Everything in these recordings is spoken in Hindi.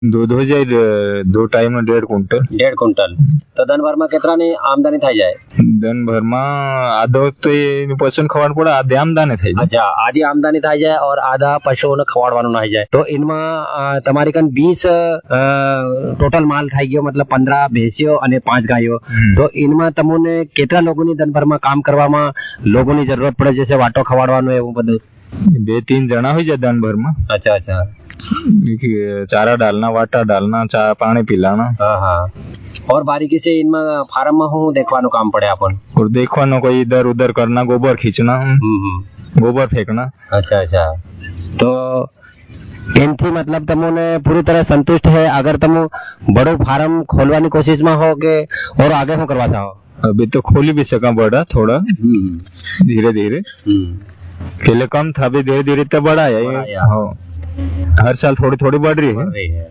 दूध हो जाए 2 टाइम 1.5 क्विंटल। 1.5 क्विंटल तो दिन भर में કેટલાની આમદની થઈ જાય? दिन भर में आधो तो ये पशु खवाड़ पड़े आधे आमदनी થઈ જાય। अच्छा, आधी आमदनी થઈ જાય और आधा પશુઓને ખવાડવાનું થઈ જાય। તો એમાં તમારી કન 20 ટોટલ માલ થઈ ગયો, मतलब 15 ભેંસીઓ અને 5 ગાયો। તો એમાં તમને કેટલા લોકોની દિનભરમાં કામ કરવામાં લોકોની જરૂરત પડે, जैसे વાટો ખવાડવાનું એવું બધું? 2-3 जना हो जाए दिन भर में। अच्छा अच्छा, चारा डालना, वाटा डालना, चाय पानी पिलाना। हाँ हाँ। और बारीकी से इनमें फार्म में हूँ देखवानो काम पड़े अपन, और देखवानो कोई इधर उधर करना, गोबर खींचना, गोबर फेंकना। अच्छा अच्छा। तो इनथी मतलब तमोने पूरी तरह संतुष्ट है? अगर तुम बड़ो फार्म खोलवानी कोशिश में हो के और आगे हो करवा चाहो? अभी तो खोली भी सका बड़ा थोड़ा धीरे धीरे, पहले कम था, अभी धीरे धीरे तो बड़ा है। हाँ, हर साल थोड़ी थोड़ी बढ़ रही है।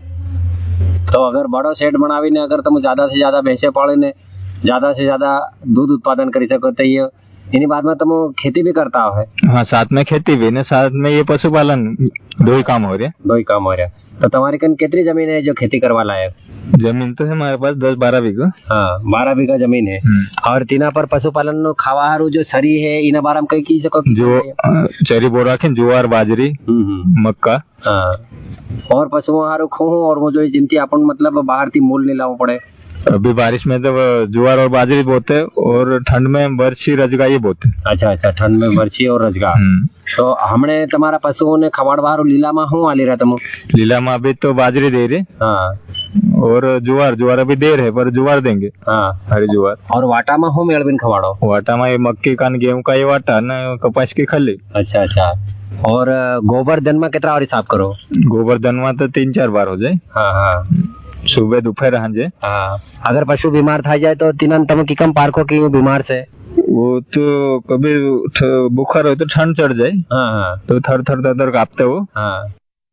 तो अगर बड़ो सेट बनावीने अगर तुम ज्यादा से ज्यादा भैंसे पालीने ज्यादा से ज्यादा दूध उत्पादन करी सको तो ये इन्हीं बाद में तुम खेती भी करता हो? हाँ, साथ में खेती भी ने साथ में ये पशुपालन, दो ही काम हो रहे। दो ही काम हो रहा। तो तुम्हारी कन कितनी जमीन है जो खेती करवा लायक? जमीन तो है हमारे पास 10-12 बीघा। हाँ, 12 बीघा जमीन है। और तीना पर पशुपालन नो खावा हारू जो सरी है इना बारे में कई की सको? जो चरी बो रखे, ज्वार बाजरी मक्का। हाँ, और पशुओं हारू खो और वो जो जिनकी अपन मतलब बाहर थी मूल नहीं लाओ पड़े। अभी बारिश में तो ज्वार और बाजरी बोते, और ठंड में बरछी रजगा ये बोते। अच्छा अच्छा, ठंड में बरछी और रजगा। तो हमने तुम्हारा पशुओं ने खवाड़ बाहर लीला में हूँ आली रहा तुम? लीला में अभी तो बाजरी दे रहे। हाँ, और ज्वार अभी देर है, पर ज्वार देंगे। हाँ, हरी ज्वार। और वाटा में हूँ मेलबिन खवाड़ो? वाटा में मक्के का, गेहूं का ये वाटा न, कपास की खली। अच्छा अच्छा। और गोबर दिन में कितना और हिसाब करो? गोबर दिन में तो 3-4 बार हो जाए। हाँ हाँ, सुबह दोपहर हांजे। हाँ। अगर पशु बीमार था जाए तो तीन तम की कम पार्को की बीमार से? वो तो कभी बुखार हो तो ठंड चढ़ जाए। हाँ हाँ, तो थर थर कांपते हो। हाँ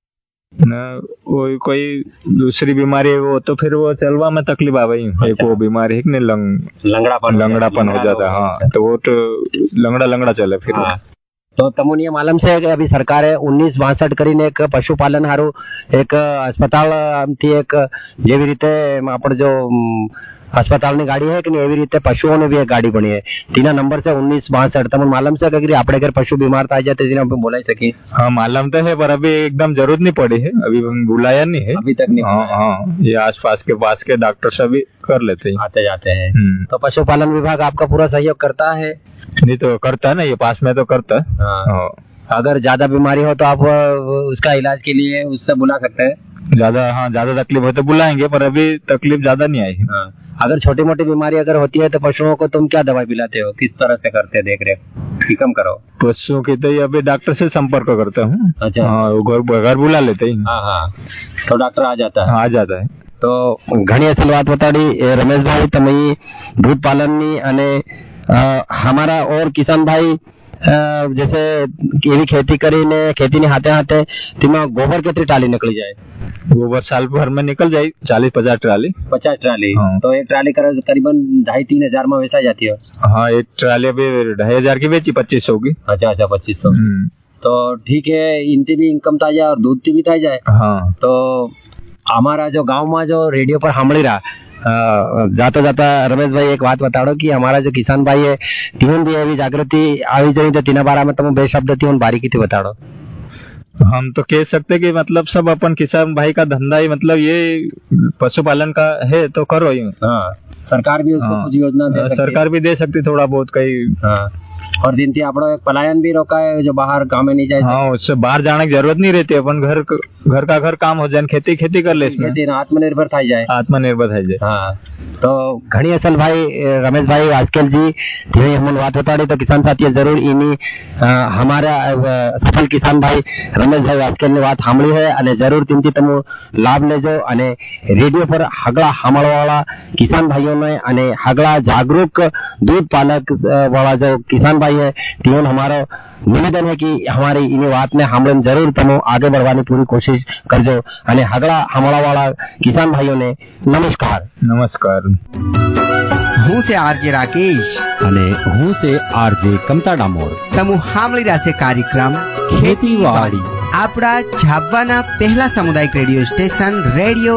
न, वो कोई दूसरी बीमारी है वो तो फिर वो चलवा में तकलीफ आ गई। एक वो बीमारी है कि लंगड़ापन हो जाता। हाँ, तो वो तो लंगड़ा चले फिर। हाँ। तो तमुन ये मालूम से अभी सरकार 1962 કરીને एक पशुपालन हारू एक अस्पताल थी, एक જેવી રીતે આપણે जो अस्पताल गाड़ी है कि एवी रीते पशुओं ने भी एक गाड़ी बनी है। तीना नंबर से 1962 तमुन मालूम से कि अपने घर पशु बीमार था जाए तो बोला सकी? हाँ, मालूम तो है, पर अभी एकदम जरूरत नहीं पड़ी है, अभी बुलाया नहीं है अभी तक नहीं। हाँ, ये आसपास के पास के डॉक्टर सभी कर लेते हैं, आते जाते हैं। तो पशुपालन विभाग आपका पूरा सहयोग करता है? नहीं तो करता है ना, ये पास में तो करता है। हाँ। अगर ज्यादा बीमारी हो तो आप उसका इलाज के लिए उससे बुला सकते हैं? ज्यादा तकलीफ हो तो बुलाएंगे, पर अभी तकलीफ ज्यादा नहीं आई है। हाँ। अगर छोटी मोटी बीमारी अगर होती है तो पशुओं को तुम क्या दवाई पिलाते हो, किस तरह से करते देख रेख कि कम करो? पशुओं की तो अभी डॉक्टर से संपर्क करता हूँ। अच्छा। हाँ, घर बुला लेते हैं। हाँ हाँ, तो डॉक्टर आ जाता है? आ जाता है। तो घणी असल बात बताड़ी रमेश भाई, तमे दूध पालन नी अने हमारा और किसान भाई जैसे एवी खेती करीने खेती हाथे हाथे तेमा गोबर केटली ट्राली निकली जाए? गोबर साल भर में निकल जाए 40-50 ट्राली। 50 ट्राली। हाँ। तो एक ट्राली करीबन 2,500-3 हजार में वैसा जाती है? हाँ, एक ट्राली अभी 2,500 की बेची, 2500 की। अच्छा अच्छा, 2500। तो ठीक है, इनती भी इनकम था जाए और दूध भी था जाए। हाँ। तो हमारा जो गांव में जो रेडियो पर सामड़ी रहा जाता जाता रमेश भाई एक बात बताड़ो कि हमारा जो किसान भाई है तीन भी अभी जागृति आई जाए तो तीन बारा में तुम बेशब्द तीन बारीकी थी बताड़ो। हम तो कह सकते कि मतलब सब अपन किसान भाई का धंधा ही, मतलब ये पशुपालन का है तो करो ही। हाँ, सरकार भी उसको कुछ योजना दे सकती, सरकार भी दे सकती थोड़ा बहुत कहीं। हाँ। और दिन थी आपको एक पलायन भी रोका है जो बाहर काम में नहीं जाए। हाँ, उससे बाहर जाने की जरूरत नहीं रहती, अपन घर का घर काम हो जाए, खेती कर ले, इसमें आत्मनिर्भर था जाए। हाँ, तो घणी असल भाई रमेश भाई वास्केल जी थी हम बात बताड़ी तो किसान साथी जरूर इनी हमारा सफल किसान भाई रमेश भाई वास्केल ने बात सांभળી है અને जरूर तिनથી તમે લાભ લેજો અને રેડિયો પર હગળા સાંભળવાવાળા કિસાન ભાઈઓને અને હગળા જાગरूक दूध पालक वाला जो किसान भाई है तीन हमारा निवेदन है कि हमारी इन बात ने हमने जरूर तमो आगे बढ़वानी पूरी कोशिश करजो અને हगड़ा हमला वाला किसान भाइयों ने नमस्कार। હું છે આરજે રાકેશ અને હું છે આરજે કમતા ડામોર. તમુ સાંભળી રહ્યા છે કાર્યક્રમ ખેતીવાડી આપણા ઝાબવાના પહેલા સામુદાયિક રેડિયો સ્ટેશન રેડિયો